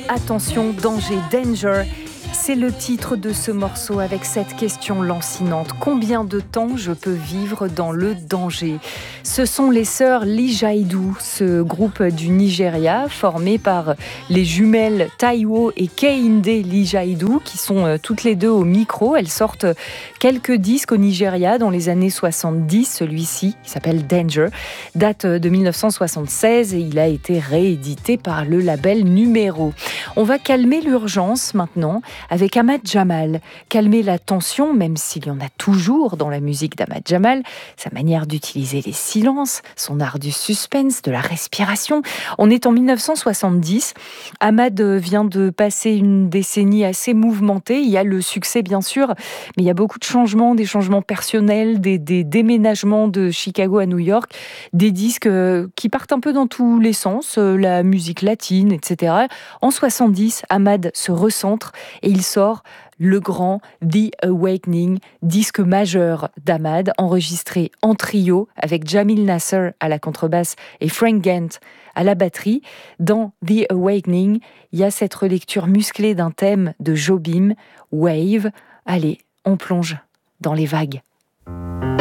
Attention, danger, danger. C'est le titre de ce morceau avec cette question lancinante. Combien de temps je peux vivre dans le danger ? Ce sont les sœurs Lijaidu, ce groupe du Nigeria formé par les jumelles Taiwo et Kehinde Lijaidu qui sont toutes les deux au micro. Elles sortent quelques disques au Nigeria dans les années 70. Celui-ci, qui s'appelle Danger, date de 1976 et il a été réédité par le label Numéro. On va calmer l'urgence maintenant avec Ahmad Jamal. Calmer la tension, même s'il y en a toujours dans la musique d'Ahmad Jamal, sa manière d'utiliser les silences, son art du suspense, de la respiration. On est en 1970. Ahmad vient de passer une décennie assez mouvementée. Il y a le succès, bien sûr, mais il y a beaucoup de changements, des changements personnels, des déménagements de Chicago à New York, des disques qui partent un peu dans tous les sens, la musique latine, etc. En 70, Ahmad se recentre et il sort le grand The Awakening, disque majeur d'Ahmad, enregistré en trio avec Jamil Nasser à la contrebasse et Frank Gant à la batterie. Dans The Awakening, il y a cette relecture musclée d'un thème de Jobim, Wave. Allez, on plonge dans les vagues.